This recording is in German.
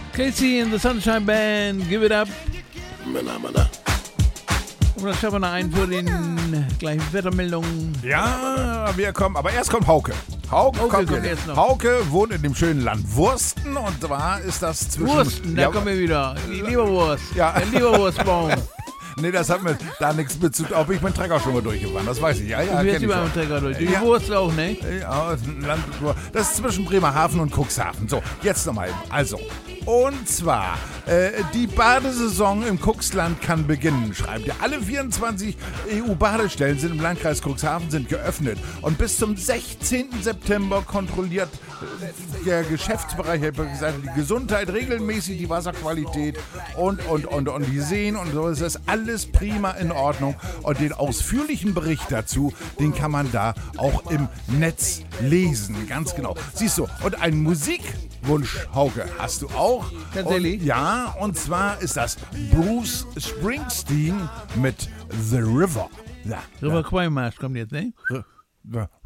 Casey and the Sunshine Band, give it up. Männer. Und dann schaffen wir noch einen für den gleichen Wettermeldungen. Ja, wir kommen, aber erst kommt Hauke. Hauke kommt jetzt noch. Hauke wohnt in dem schönen Land Wursten und zwar ist das zwischen... Wursten, da kommen wir wieder. Die Leberwurst. Ja. Der Leberwurstbaum. Nee, das hat mir da nichts mit zu tun. Ob ich mit dem Trecker schon mal durchgefahren, das weiß ich. Ja, Du fährst kenn ich über schon. den Trecker durch. Die Ja. Wurst auch, ne? Ja, das ist zwischen Bremerhaven und Cuxhaven. So, jetzt nochmal. Also, und zwar, die Badesaison im Cuxland kann beginnen, schreibt ihr. Alle 24 EU-Badestellen sind im Landkreis Cuxhaven sind geöffnet. Und bis zum 16. September kontrolliert der Geschäftsbereich, ich habe gesagt, die Gesundheit regelmäßig, die Wasserqualität und die Seen und so. Es ist alles prima in Ordnung. Und den ausführlichen Bericht dazu, den kann man da auch im Netz lesen. Ganz genau. Siehst du, und einen Musikwunsch, Hauke, hast du auch. Tatsächlich? Und, ja, und zwar ist das Bruce Springsteen mit The River. Ja, River Quaimarsch kommt jetzt, ne?